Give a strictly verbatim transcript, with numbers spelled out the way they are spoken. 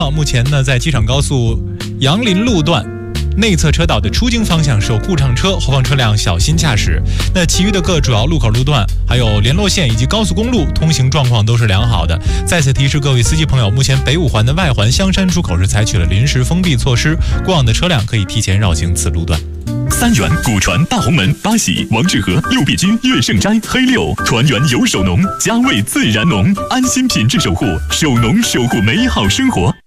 目前呢，在机场高速杨林路段内侧车道的出京方向是有故障车，后方车辆小心驾驶。那其余的各主要路口路段，还有联络线以及高速公路通行状况都是良好的。再次提示各位司机朋友，目前北五环的外环香山出口是采取了临时封闭措施，过往的车辆可以提前绕行此路段。 三元、古传、大红门、八喜、王致和、六必居、乐盛斋、黑六，团圆有手农，家味自然浓，安心品质守护，手农守护美好生活。